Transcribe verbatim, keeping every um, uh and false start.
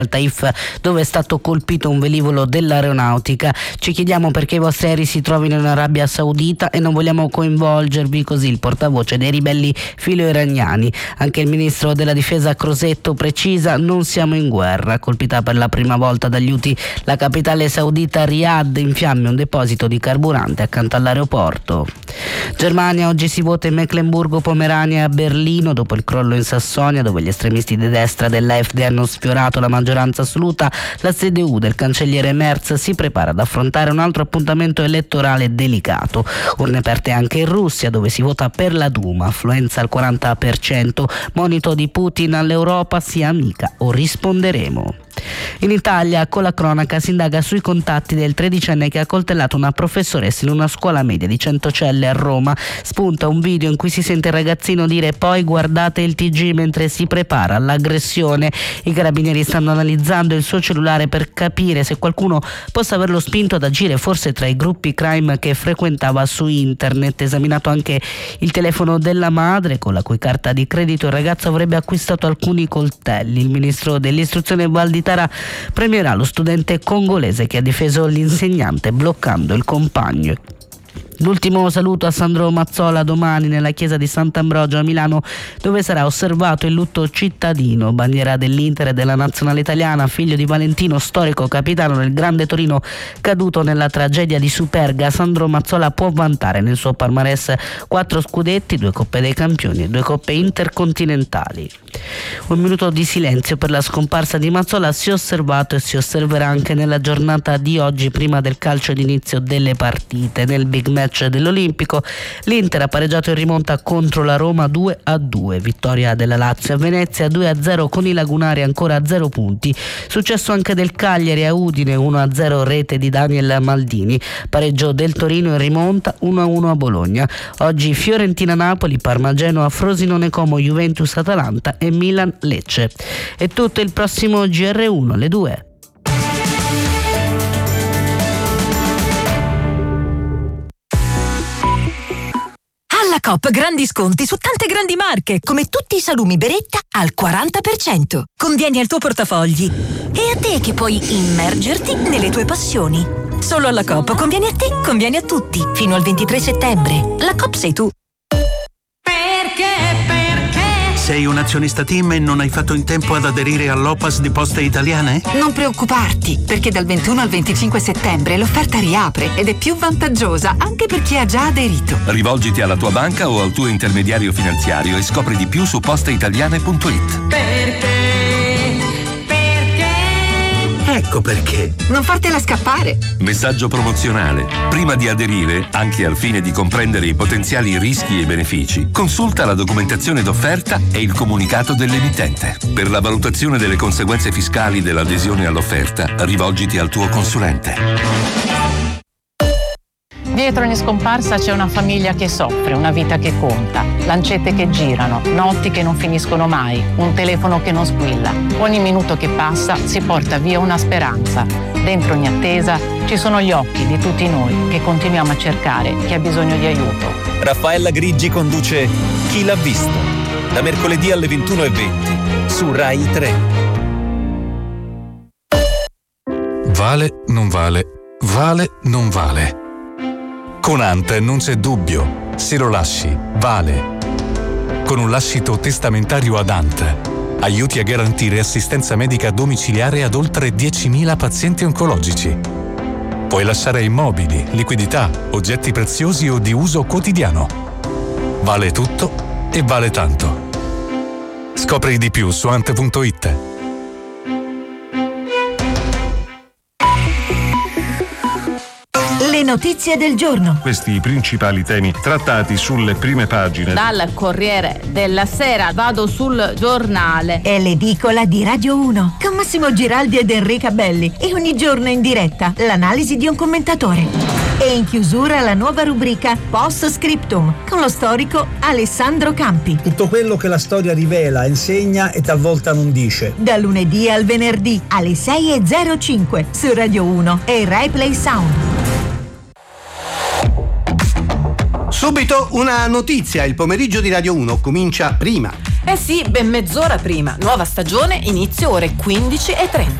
al Taif, dove è stato colpito un velivolo dell'aeronautica. Ci chiediamo perché i vostri aerei si trovino in Arabia Saudita e non vogliamo coinvolgervi, così il portavoce dei ribelli filo-iraniani. Anche il ministro della difesa Crosetto precisa: non siamo in guerra. Colpita per la prima volta dagli Houthi la capitale saudita Riyadh, in fiamme un deposito di carburante accanto all'aeroporto. Germania, oggi si vota in Mecklenburgo-Pomerania e a Berlino dopo il crollo in Sassonia, dove gli estremisti di destra dell'A F D hanno sfiorato la maggioranza assoluta. La C D U del cancelliere Merz si prepara ad affrontare un altro appuntamento elettorale delicato. Urne aperte anche in Russia, dove si vota per la Duma, affluenza al quaranta per cento. Monito di Putin all'Europa: sia amica o risponderemo. In Italia, con la cronaca, si indaga sui contatti del tredicenne che ha coltellato una professoressa in una scuola media di Centocelle a Roma. Spunta un video in cui si sente il ragazzino dire: poi guardate il T G, mentre si prepara all'aggressione. I carabinieri stanno analizzando il suo cellulare per capire se qualcuno possa averlo spinto ad agire, forse tra i gruppi crime che frequentava su internet. Esaminato anche il telefono della madre, con la cui carta di credito il ragazzo avrebbe acquistato alcuni coltelli. Il ministro dell'istruzione Valditara premierà lo studente congolese che ha difeso l'insegnante bloccando il compagno. L'ultimo saluto a Sandro Mazzola domani nella chiesa di Sant'Ambrogio a Milano, dove sarà osservato il lutto cittadino. Bandiera dell'Inter e della nazionale italiana, figlio di Valentino, storico capitano del Grande Torino caduto nella tragedia di Superga, Sandro Mazzola può vantare nel suo palmarès quattro scudetti, due Coppe dei Campioni e due Coppe intercontinentali. Un minuto di silenzio per la scomparsa di Mazzola si è osservato e si osserverà anche nella giornata di oggi, prima del calcio d'inizio delle partite. Nel big match dell'Olimpico, l'Inter ha pareggiato in rimonta contro la Roma due a due, vittoria della Lazio a Venezia due a zero con i lagunari ancora a zero punti, successo anche del Cagliari a Udine uno a zero, rete di Daniel Maldini, pareggio del Torino in rimonta uno a uno a Bologna. Oggi Fiorentina-Napoli, Parma-Genoa, Frosinone-Como, Juventus-Atalanta e Milan-Lecce. È tutto, il prossimo G R uno alle due. Alla Coop grandi sconti su tante grandi marche, come tutti i salumi Beretta al quaranta per cento. Convieni al tuo portafogli. E a te che puoi immergerti nelle tue passioni. Solo alla Coop conviene a te, conviene a tutti. Fino al ventitré settembre. La Coop sei tu. Perché, perché? Sei un azionista TIM e non hai fatto in tempo ad aderire all'O P A S di Poste Italiane? Non preoccuparti, perché dal ventuno al venticinque settembre l'offerta riapre ed è più vantaggiosa anche per chi ha già aderito. Rivolgiti alla tua banca o al tuo intermediario finanziario e scopri di più su posteitaliane punto it. Perché? Ecco perché. Non fartela scappare. Messaggio promozionale. Prima di aderire, anche al fine di comprendere i potenziali rischi e benefici, consulta la documentazione d'offerta e il comunicato dell'emittente. Per la valutazione delle conseguenze fiscali dell'adesione all'offerta, rivolgiti al tuo consulente. Dietro ogni scomparsa c'è una famiglia che soffre, una vita che conta, lancette che girano, notti che non finiscono mai, un telefono che non squilla. Ogni minuto che passa si porta via una speranza. Dentro ogni attesa ci sono gli occhi di tutti noi che continuiamo a cercare chi ha bisogno di aiuto. Raffaella Griggi conduce Chi l'ha visto? Da mercoledì alle ventuno e venti su Rai tre. Vale, non vale, vale, non vale. Con Ant non c'è dubbio, se lo lasci, vale. Con un lascito testamentario ad Ant, aiuti a garantire assistenza medica domiciliare ad oltre diecimila pazienti oncologici. Puoi lasciare immobili, liquidità, oggetti preziosi o di uso quotidiano. Vale tutto e vale tanto. Scopri di più su ant punto it. Le notizie del giorno. Questi i principali temi trattati sulle prime pagine. Dal Corriere della Sera vado sul Giornale. È l'edicola di Radio uno con Massimo Giraldi ed Enrica Belli e ogni giorno in diretta l'analisi di un commentatore. E in chiusura la nuova rubrica Post Scriptum con lo storico Alessandro Campi. Tutto quello che la storia rivela, insegna e talvolta non dice. Da lunedì al venerdì alle sei e zero cinque su Radio uno e Rai Play Sound. Subito una notizia, il pomeriggio di Radio uno comincia prima. Eh sì, ben mezz'ora prima. Nuova stagione, inizio ore quindici e trenta.